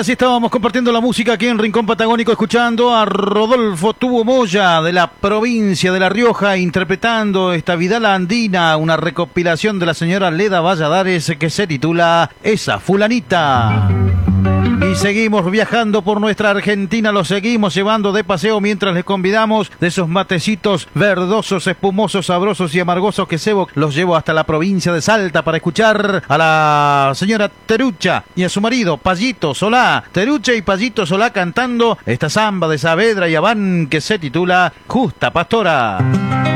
así estábamos compartiendo la música aquí en Rincón Patagónico, escuchando a Rodolfo Tubo Moya de la provincia de La Rioja, interpretando esta Vidala Andina, una recopilación de la señora Leda Valladares que se titula Esa Fulanita. Y seguimos viajando por nuestra Argentina, los seguimos llevando de paseo mientras les convidamos de esos matecitos verdosos, espumosos, sabrosos y amargosos que cebo. Los llevo hasta la provincia de Salta para escuchar a la señora Terucha y a su marido Payito Solá. Terucha y Payito Solá cantando esta samba de Saavedra y Abán que se titula Justa Pastora.